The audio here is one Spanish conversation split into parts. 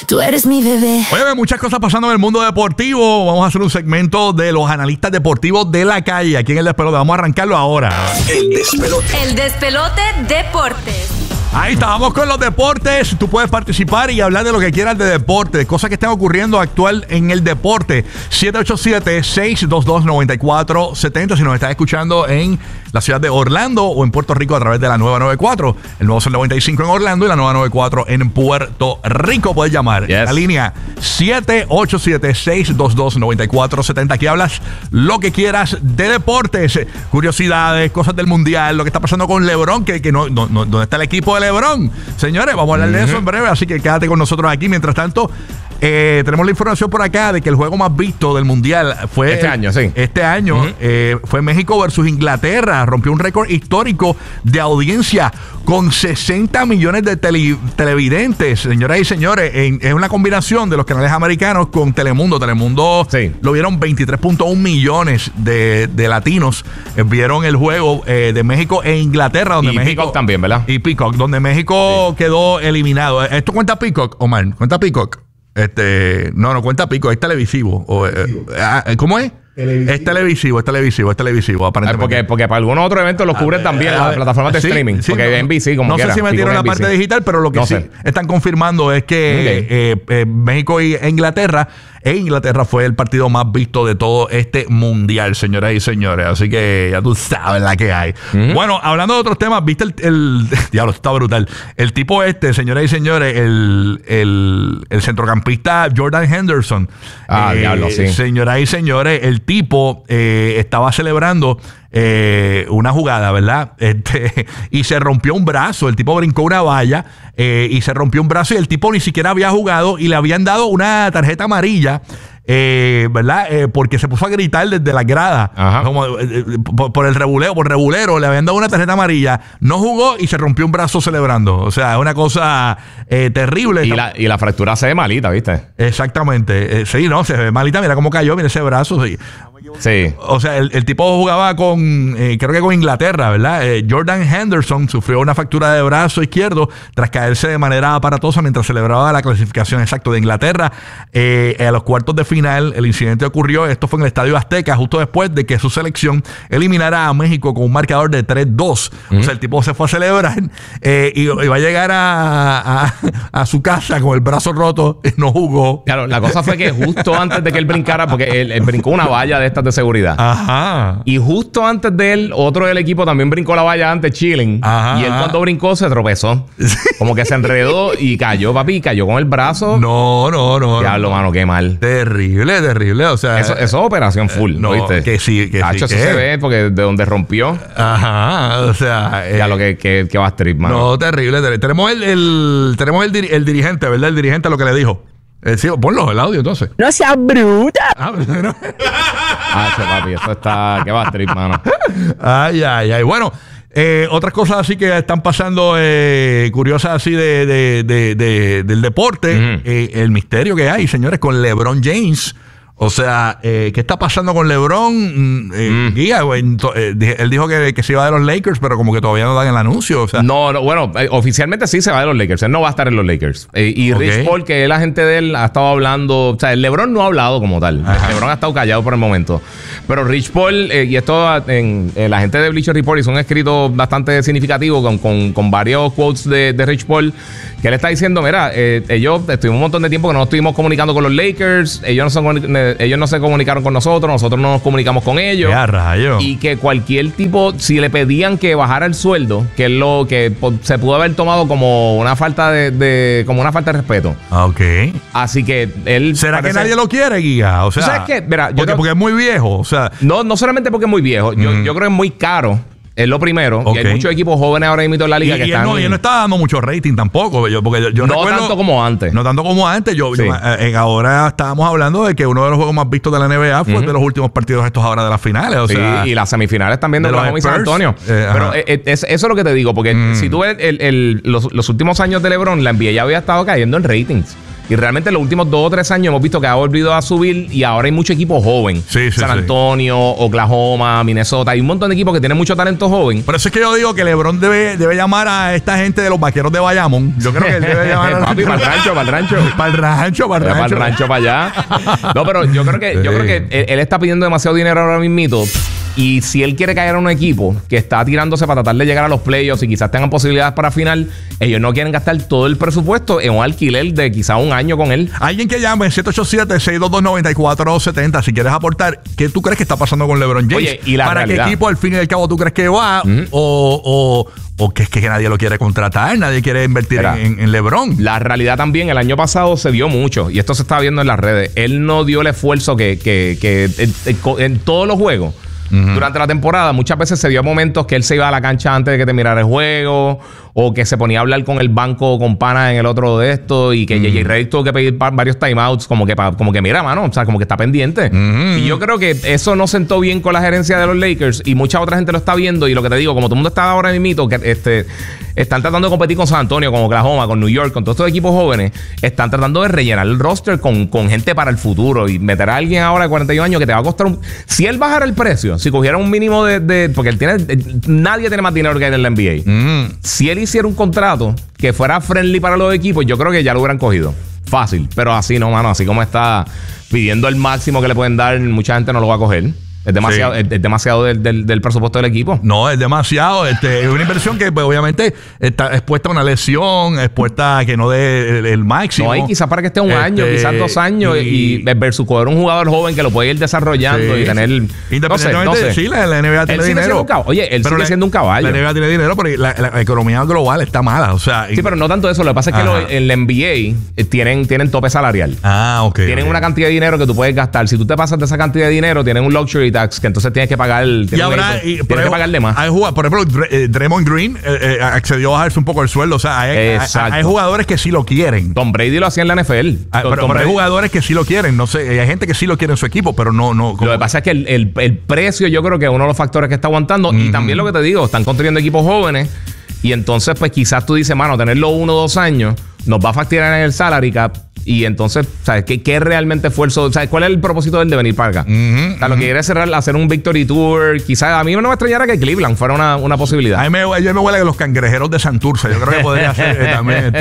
Tú eres mi bebé. Oye, muchas cosas pasando en el mundo deportivo. Vamos a hacer un segmento de los analistas deportivos de la calle aquí en El Despelote. Vamos a arrancarlo ahora. El Despelote. El Despelote Deportes. Ahí está, vamos con los deportes. Tú puedes participar y hablar de lo que quieras de deporte, de cosas que están ocurriendo actual en el deporte. 787-622-9470. Si nos estás escuchando en la ciudad de Orlando o en Puerto Rico a través de la nueva 94. El nuevo Sol 95 en Orlando y la nueva 94 en Puerto Rico. Puedes llamar. Yes. La línea 787-622-9470. Aquí hablas lo que quieras de deportes, curiosidades, cosas del mundial, lo que está pasando con LeBron, que no, ¿dónde está el equipo de LeBron? Señores, vamos a hablar de eso en breve, así que quédate con nosotros aquí. Mientras tanto, tenemos la información por acá de que el juego más visto del mundial fue este año, sí. Este año fue México versus Inglaterra. Rompió un récord histórico de audiencia con 60 millones de televidentes, señoras y señores. Es una combinación de los canales americanos con Telemundo. Telemundo sí. Lo vieron 23.1 millones de latinos. Vieron el juego de México e Inglaterra, donde y México Peacock también, ¿verdad? Y Peacock, donde México quedó eliminado. ¿Esto cuenta Peacock, Omar? ¿Cuenta Peacock? No cuenta Peacock, es televisivo. ¿Cómo es? Es televisivo, aparentemente. Porque para algunos otros eventos los cubren también las plataformas de streaming. Sí, porque NBC, como no quiera. sé si metieron la parte digital, pero lo que sí están confirmando es que México e Inglaterra fue el partido más visto de todo este mundial, señoras y señores. Así que ya tú sabes la que hay. Bueno, hablando de otros temas, ¿viste el diablo? Está brutal. El tipo señoras y señores, el centrocampista Jordan Henderson. Diablo, sí. Señoras y señores, el tipo estaba celebrando una jugada, ¿verdad? Y se rompió un brazo. El tipo brincó una valla y se rompió un brazo y el tipo ni siquiera había jugado y le habían dado una tarjeta amarilla. ¿Verdad? Porque se puso a gritar desde la grada. Como, por el rebulero, le habían dado una tarjeta amarilla. No jugó y se rompió un brazo celebrando. O sea, es una cosa terrible. Y la fractura se ve malita, ¿viste? Exactamente. Sí, no, se ve malita. Mira cómo cayó, mira ese brazo. Sí. O sea, el tipo jugaba con, creo que con Inglaterra, ¿verdad? Jordan Henderson sufrió una fractura de brazo izquierdo tras caerse de manera aparatosa mientras celebraba la clasificación de Inglaterra a los cuartos de final. El incidente ocurrió, esto fue en el Estadio Azteca, justo después de que su selección eliminara a México con un marcador de 3-2. O sea, el tipo se fue a celebrar y va a llegar a su casa con el brazo roto y no jugó. Claro, la cosa fue que justo antes de que él brincara, porque él brincó una valla de estas de seguridad. Ajá. Y justo antes de él, otro del equipo también brincó la valla antes, chilling. Ajá. Y él cuando brincó se tropezó. Como que se enredó y cayó, papi, cayó con el brazo. No. Diablo, mano, qué mal. Terrible. O sea, eso es operación full, no, ¿viste? que sí. Eso se ve porque de donde rompió. Ajá. O sea, ya lo que va a trip, mano. No, terrible. Tenemos el dirigente, ¿verdad? El dirigente lo que le dijo. Sí, ponlo el audio entonces. ¡No seas bruta! Papi, eso está... ¿Qué va a trip, mano? Ay. Bueno, otras cosas así que están pasando curiosas así del deporte. El misterio que hay, señores, con LeBron James. O sea, ¿qué está pasando con LeBron? Guía, él dijo que se iba de los Lakers, pero como que todavía no dan el anuncio. O sea. No, bueno, oficialmente sí se va de los Lakers. Él no va a estar en los Lakers. Y Rich Paul, que es la gente de él, ha estado hablando. O sea, el LeBron no ha hablado como tal. LeBron ha estado callado por el momento. Pero Rich Paul, y esto en la gente de Bleacher Report hizo un escrito bastante significativo con varios quotes de Rich Paul, que él está diciendo, mira, ellos estuvimos un montón de tiempo que no nos estuvimos comunicando con los Lakers. Ellos no se comunicaron con nosotros no nos comunicamos con ellos. Y que cualquier tipo, si le pedían que bajara el sueldo, que es lo que se pudo haber tomado como una falta como una falta de respeto. Ok. Así que él... ¿Será que nadie lo quiere, Guía? O sea, ¿sabes qué? Mira, porque es muy viejo. O sea, no solamente porque es muy viejo. Yo creo que es muy caro. Es lo primero. Y hay muchos equipos jóvenes ahora mismo en la liga que están... Y él no está dando mucho rating tampoco. Porque yo no recuerdo, tanto como antes. No tanto como antes. Ahora estábamos hablando de que uno de los juegos más vistos de la NBA fue de los últimos partidos estos ahora de las finales. O sea, y las semifinales también de Oklahoma y San Antonio. Pero eso es lo que te digo. Porque si tú ves los últimos años de LeBron, la NBA ya había estado cayendo en ratings. Y realmente en los últimos 2 o 3 años hemos visto que ha volvido a subir y ahora hay mucho equipo joven. San Antonio, Oklahoma, Minnesota. Hay un montón de equipos que tienen mucho talento joven. Por eso es que yo digo que LeBron debe llamar a esta gente de los vaqueros de Bayamón. Yo creo que él debe llamar a papi, para el rancho. Para el rancho, para allá. No, pero yo creo que él está pidiendo demasiado dinero ahora mismito. Y si él quiere caer a un equipo que está tirándose para tratar de llegar a los playoffs y quizás tengan posibilidades para final, ellos no quieren gastar todo el presupuesto en un alquiler de quizás un año con él. Alguien que llame 787-622-9470 si quieres aportar, ¿qué tú crees que está pasando con LeBron James? Oye, ¿y la ¿para realidad? qué equipo al fin y al cabo tú crees que va? O que es que nadie lo quiere contratar, nadie quiere invertir en LeBron. La realidad también, el año pasado se vio mucho y esto se estaba viendo en las redes. Él no dio el esfuerzo que en todos los juegos. Durante la temporada muchas veces se dio momentos que él se iba a la cancha antes de que terminara el juego o que se ponía a hablar con el banco con pana en el otro de esto y que J.J. Redick tuvo que pedir varios timeouts como que mira, mano, o sea, como que está pendiente. Y yo creo que eso no sentó bien con la gerencia de los Lakers y mucha otra gente lo está viendo y lo que te digo, como todo el mundo está ahora mismo que están tratando de competir con San Antonio, con Oklahoma, con New York, con todos estos equipos jóvenes, están tratando de rellenar el roster con gente para el futuro y meter a alguien ahora de 41 años que te va a costar si él bajara el precio, si cogiera un mínimo porque nadie tiene más dinero que él en la NBA. Si él hiciera un contrato que fuera friendly para los equipos, yo creo que ya lo hubieran cogido. Fácil. Pero así no, mano. Así como está pidiendo el máximo que le pueden dar, mucha gente no lo va a coger. Es demasiado, es demasiado del presupuesto del equipo. No, es demasiado. Es una inversión que pues, obviamente está expuesta a una lesión, expuesta a que no dé el máximo. No, y quizás para que esté un año, quizás 2 años, y versus coger un jugador joven que lo puede ir desarrollando y tener. Independientemente, no sé. Sí, la NBA tiene dinero. Él sigue siendo un caballo. La NBA tiene dinero, pero la economía global está mala. O sea, sí, pero no tanto eso. Lo que pasa es que en la NBA tienen tope salarial. Ok. Tienen una cantidad de dinero que tú puedes gastar. Si tú te pasas de esa cantidad de dinero, tienen un luxury tax que entonces tienes que pagar tienes que pagarle más. Por ejemplo, Draymond Green accedió a bajarse un poco el sueldo. O sea, hay jugadores que sí lo quieren. Tom Brady lo hacía en la NFL. Pero hay jugadores que sí lo quieren. No sé, hay gente que sí lo quiere en su equipo, pero no. Lo que pasa es que el precio yo creo que es uno de los factores que está aguantando. Y también lo que te digo, están construyendo equipos jóvenes. Y entonces, pues quizás tú dices, mano, tenerlo 1 o 2 años nos va a fastidiar en el salary cap. Y entonces, ¿sabes? ¿Qué realmente esfuerzo? ¿Sabes? ¿Cuál es el propósito de él de venir para acá? O sea, lo que quiere es hacer un victory tour. Quizás a mí no me extrañara que Cleveland fuera una posibilidad. A mí me huele que los cangrejeros de Santurce. Yo creo que podría ser también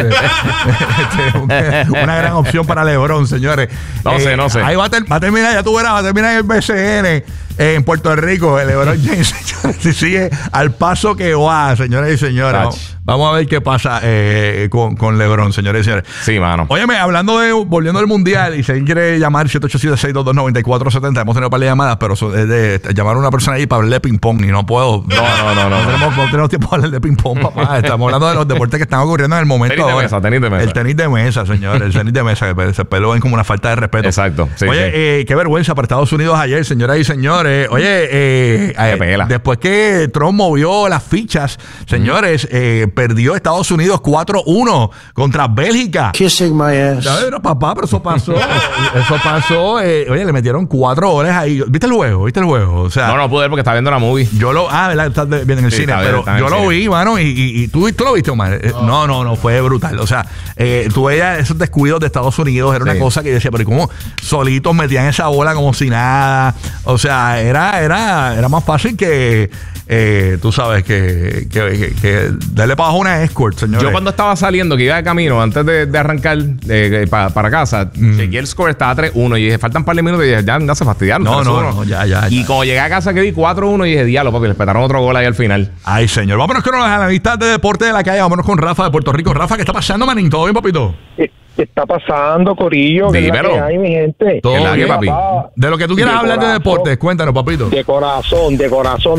una gran opción para LeBron, señores. No sé. Ahí va a terminar, ya tú verás, va a terminar el BCN en Puerto Rico. El LeBron James, señores, si sigue al paso que va, señores y señores. Vamos a ver qué pasa con LeBron, señores y señores. Sí, mano. Óyeme, volviendo al Mundial, y si alguien quiere llamar 787-622-9470, hemos tenido un par de llamadas, pero llamar a una persona ahí para hablar de ping-pong y no puedo. No tenemos tiempo para hablar de ping-pong, papá. Estamos hablando de los deportes que están ocurriendo en el momento. Tenis de mesa. El tenis de mesa, señores. El tenis de mesa, que se lo ven como una falta de respeto. Exacto. Sí, Oye, qué vergüenza para Estados Unidos ayer, señoras y señores. Oye, después que Trump movió las fichas, señores, perdió Estados Unidos 4-1 contra Bélgica. Kissing my ass. Pero papá, pero eso pasó. Oye, le metieron 4 goles ahí. ¿Viste el juego? O sea, no pude ver porque estaba viendo la movie. ¿verdad? Estás viendo en el cine. Pero yo lo vi, mano, y tú lo viste, Omar. No, fue brutal. O sea, tú veías esos descuidos de Estados Unidos. Era una cosa que yo decía, pero ¿cómo solitos metían esa bola como si nada? O sea, era más fácil que tú sabes que darle para abajo una escort, señores. Yo cuando estaba saliendo, que iba de camino, antes de arrancar para casa, chequeé el score, estaba 3-1 y dije, faltan un par de minutos y dije, ya se fastidiaron. No, ya. Y cuando llegué a casa que vi 4-1 y dije, diablo, papi, les petaron otro gol ahí al final. Ay, señor. Vámonos con los analistas de deporte de la calle. Vámonos con Rafa de Puerto Rico. Rafa, ¿qué está pasando, manín? ¿Todo bien, papito? ¿Qué está pasando, Corillo? Dímelo. ¿Qué hay, mi gente? Todo bien, papi. De lo que tú quieras hablar de deportes, cuéntanos, papito. De corazón. Le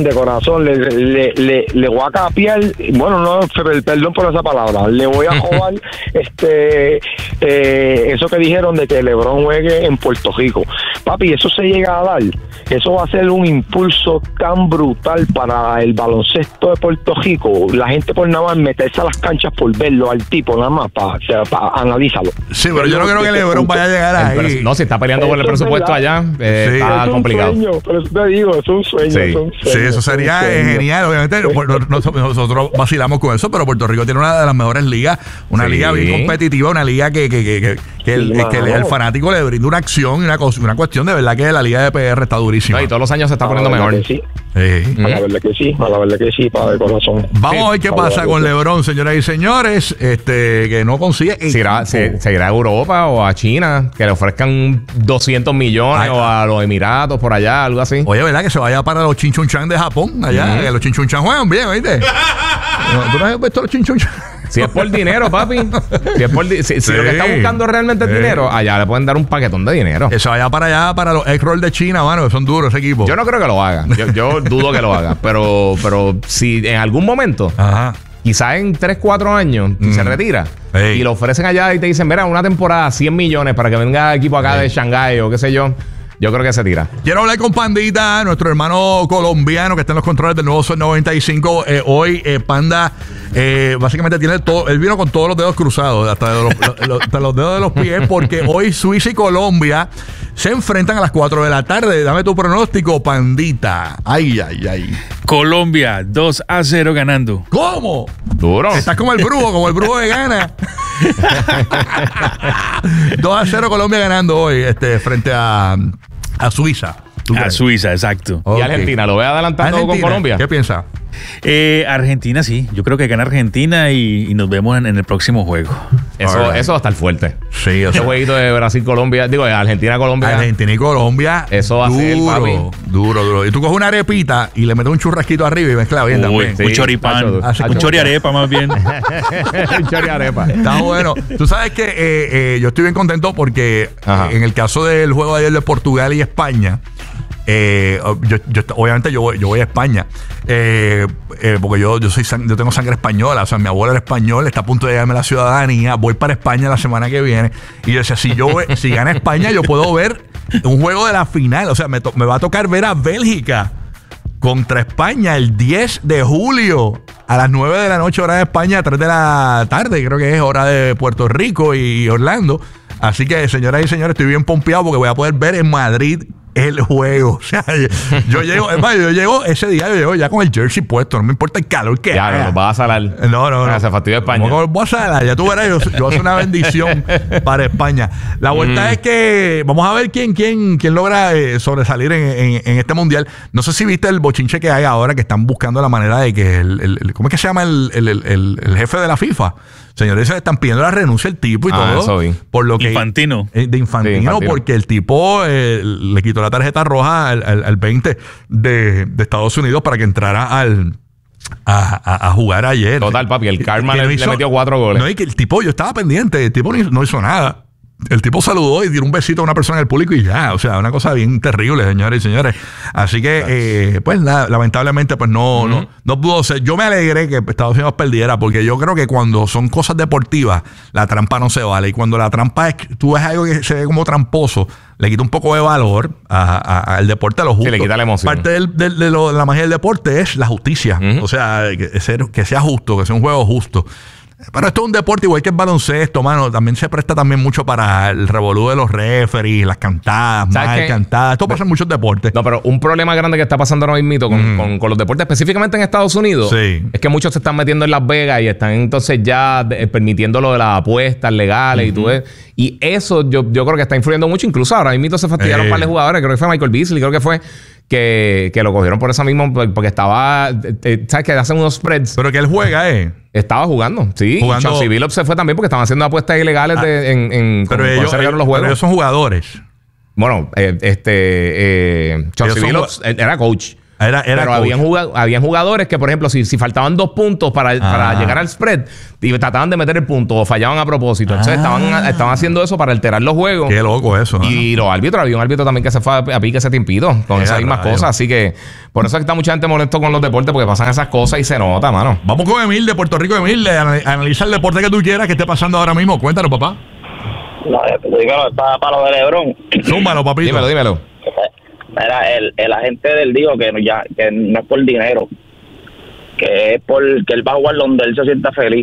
voy a capiar, bueno, no, perdón por esa palabra, le voy a jugar eso que dijeron de que LeBron juegue en Puerto Rico. Papi, eso se llega a dar. Eso va a ser un impulso tan brutal para el baloncesto de Puerto Rico. La gente por nada más meterse a las canchas por verlo al tipo, nada más para analízalo. Sí, pero yo no creo que LeBron vaya a llegar ahí. No, si está peleando por el presupuesto allá, está complicado. Pero te digo, es un sueño. Sí, eso sería genial. Obviamente, nosotros vacilamos con eso, pero Puerto Rico tiene una de las mejores ligas, una liga bien competitiva, una liga que que el fanático le brinda una acción y una cuestión de verdad que la Liga de PR está durísima. Y todos los años se está poniendo mejor. Sí. A la verdad que sí, para de corazón. Vamos a ver qué pasa con LeBron, señoras y señores, que no consigue. Se irá a Europa o a China, que le ofrezcan 200 millones o a los Emiratos por allá, algo así. Oye, ¿verdad? Que se vaya para los Chinchunchan de Japón, allá, que los Chinchunchan juegan bien, ¿oíste? ¿Tú no has visto los Chinchunchan? Si es por dinero, papi. Si lo que está buscando realmente es dinero, allá le pueden dar un paquetón de dinero. Que se vaya para allá, para los Egg-Roll de China, mano, que son duros ese equipo. Yo no creo que lo haga. Yo dudo que lo haga. Pero si en algún momento, quizás en 3-4 años, se retira y lo ofrecen allá y te dicen, mira, una temporada, 100 millones para que venga equipo acá de Shanghái o qué sé yo. Yo creo que se tira. Quiero hablar con Pandita, nuestro hermano colombiano que está en los controles del nuevo Sol 95. Hoy Panda básicamente tiene todo. Él vino con todos los dedos cruzados, hasta los dedos de los pies, porque hoy Suiza y Colombia se enfrentan a las 4 de la tarde. Dame tu pronóstico, Pandita. Ay. Colombia 2-0 ganando. ¿Cómo? Duro. Estás como el brujo de Gana. 2-0 Colombia ganando hoy frente a Suiza. A Suiza, exacto. Okay. ¿Y Argentina? ¿Lo ve adelantando con Colombia? ¿Qué piensa? Argentina sí. Yo creo que gana Argentina y nos vemos en el próximo juego. Eso va a estar fuerte. Sí, ese jueguito de Brasil-Colombia, digo, de Argentina-Colombia. Argentina y Colombia. Eso va a ser, papi. Duro. Y tú coges una arepita y le metes un churrasquito arriba y mezclas bien también. Sí, un choripán. Un choriarepa más bien. Un choriarepa. Está bueno. Tú sabes que yo estoy bien contento porque en el caso del juego de ayer de Portugal y España, obviamente yo voy a España porque yo tengo sangre española, o sea, mi abuelo era español, está a punto de darme la ciudadanía, voy para España la semana que viene y yo decía, si gana España yo puedo ver un juego de la final, o sea, me va a tocar ver a Bélgica contra España el 10 de julio a las 9 de la noche hora de España, 3 de la tarde creo que es hora de Puerto Rico y Orlando, así que señoras y señores estoy bien pompeado porque voy a poder ver en Madrid el juego. O sea, yo llego ese día, yo llego ya con el jersey puesto, no me importa el calor que haga. Ya, no vas a salar. No. Se fastidió España. ¿Cómo voy a salar? Ya tú verás, yo voy a hacer una bendición para España. La vuelta es que vamos a ver quién logra sobresalir en este mundial. No sé si viste el bochinche que hay ahora, que están buscando la manera de que ¿cómo es que se llama el jefe de la FIFA? Señores, se están pidiendo la renuncia del tipo y todo. Eso vi. Por lo que Infantino. De Infantino, porque el tipo le quitó la tarjeta roja al 20 de Estados Unidos para que entrara a jugar ayer. Total, papi, el karma le metió 4 goles. No, y que el tipo, yo estaba pendiente, el tipo no hizo nada. El tipo saludó y dio un besito a una persona en el público y ya, o sea, una cosa bien terrible, señores y señores. Así que, pues lamentablemente, pues no pudo ser. Yo me alegré que Estados Unidos perdiera, porque yo creo que cuando son cosas deportivas, la trampa no se vale. Y cuando la trampa es, tú ves algo que se ve como tramposo, le quita un poco de valor al deporte, a lo justo. Sí, le quita la emoción. Parte de la magia del deporte es la justicia. O sea, que sea justo, que sea un juego justo. Pero esto es un deporte igual que el baloncesto, mano. También se presta también mucho para el revolú de los referees, las cantadas, mal cantadas. Esto pasa en muchos deportes. No, pero un problema grande que está pasando ahora mismo con los deportes, específicamente en Estados Unidos, es que muchos se están metiendo en Las Vegas y están entonces ya permitiendo lo de las apuestas legales y tú ves. Y eso yo creo que está influyendo mucho. Incluso ahora mismo se fastidiaron un par de jugadores. Creo que fue Michael Beasley, creo que fue. Que lo cogieron por esa misma, porque estaba, ¿sabes? Que hacen unos spreads. Pero que él juega, Estaba jugando, sí. Jugando. Chauncey Billups se fue también porque estaban haciendo apuestas ilegales pero ellos son jugadores. Bueno, Chauncey Billups era coach. Pero habían jugadores que, por ejemplo, si faltaban 2 puntos para llegar al spread y trataban de meter el punto o fallaban a propósito. Entonces estaban haciendo eso para alterar los juegos. Qué loco eso. Y los árbitros, había un árbitro también que se fue a pique ese tiempito con esas mismas cosas. Así que por eso es que está mucha gente molesto con los deportes, porque pasan esas cosas y se nota, mano. Vamos con Emil de Puerto Rico. Emil, analiza el deporte que tú quieras que esté pasando ahora mismo. Cuéntanos, papá. No, dígalo, está para lo de LeBron. Zúmbalo, papito. Dímelo. Mira, el agente del dijo que no es por dinero, que es por que él va a jugar donde él se sienta feliz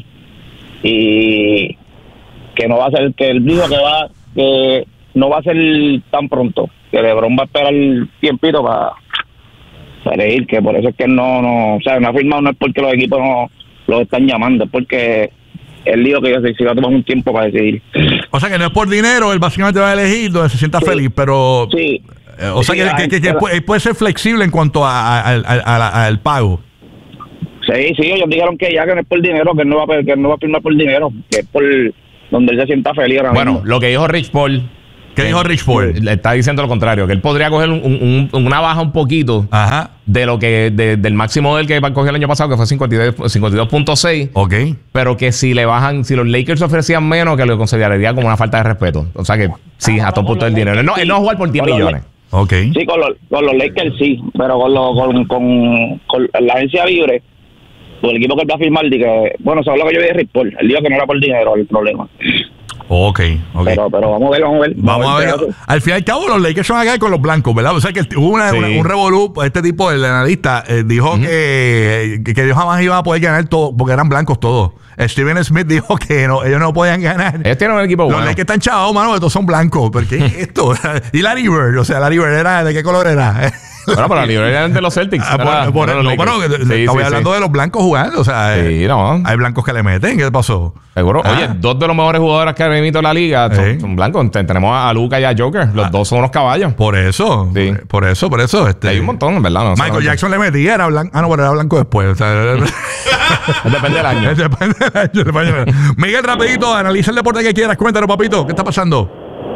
y que no va a ser, que él dijo que no va a ser tan pronto, que LeBron va a esperar el tiempito para elegir, que por eso es que no, o sea, no ha firmado, no es porque los equipos no lo están llamando, es porque él dijo que se va a tomar un tiempo para decidir. O sea que no es por dinero, él básicamente va a elegir donde se sienta feliz, pero... Sí. O sea que puede ser flexible en cuanto al pago. Sí, ellos dijeron que ya que no es por dinero, que no va a firmar por dinero, que es por donde él se sienta feliz ahora mismo. Lo que dijo Rich Paul. ¿Qué dijo Rich Paul? Le está diciendo lo contrario, que él podría coger una baja un poquito de lo que del máximo del que cogió el año pasado, que fue 52.6. Ok. Pero que si le bajan, si los Lakers ofrecían menos, que lo consideraría como una falta de respeto. O sea que sí, hasta un punto del dinero. Él no va a jugar por 10 millones. Ok. Sí, con los Lakers sí, pero con la agencia libre, con el equipo que él va a firmar, bueno, eso es lo que yo vi de Rich Paul. Él dijo que no era por dinero el problema. Ok. Pero vamos a ver. Vamos a ver. Al fin y al cabo, los Lakers van a caer con los blancos, ¿verdad? O sea que hubo un revolú. Este tipo, el analista, dijo que ellos jamás iban a poder ganar todo porque eran blancos todos. Steven Smith dijo que no, ellos no podían ganar. Ellos tienen un equipo bueno. Los Lakers están chavos, mano, estos son blancos. ¿Pero qué es esto? Y Larry Bird, Larry Bird era, ¿de qué color era? Bueno, pero la libre eran de los Celtics. Estoy hablando de los blancos jugando. O sea, hay blancos que le meten. ¿Qué pasó? Seguro. Oye, dos de los mejores jugadores que ha venido la liga son blancos. Tenemos a Luka y a Joker. Los dos son unos caballos. Por eso. Sí. Por eso. Hay un montón, ¿verdad? No, Michael Jackson le metía, era blanco. Pero era blanco después. O sea, depende del año. Depende del año. Miguel, rapidito, analiza el deporte que quieras. Cuéntanos, papito. ¿Qué está pasando?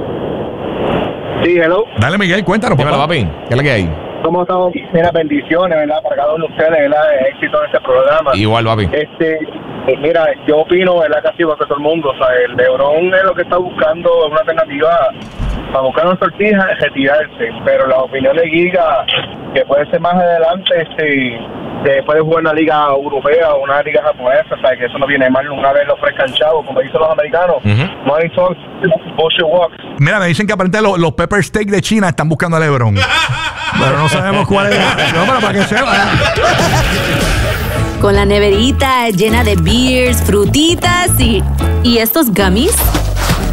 Sí, hello. Dale, Miguel, cuéntanos, papá. Papi. ¿Qué es lo que hay? ¿Cómo estamos? Mira, bendiciones, ¿verdad? Para cada uno de ustedes, ¿verdad? Éxito en este programa. Igual, papi. Mira, yo opino, ¿verdad? Casi igual que todo el mundo. O sea, el LeBron es lo que está buscando una alternativa para buscar una sortija, retirarse. Pero la opinión de Giga, que puede ser más adelante, que puede jugar en una liga europea o una liga japonesa, o sea, que eso no viene mal una vez lo ofrezcan chavos, como dicen los americanos. Money talks, bullshit walks. Mira, me dicen que aparentemente los pepper steak de China están buscando a LeBron. Pero no sabemos cuál es. No, pero para que sepa. Con la neverita llena de beers, frutitas y estos gummies.